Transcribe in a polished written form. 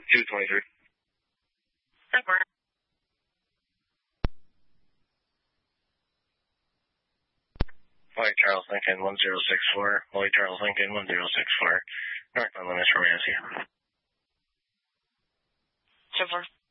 223. White Charles Lincoln 1064. White Charles Lincoln 1064. Northbound limits for Massey. 10-4.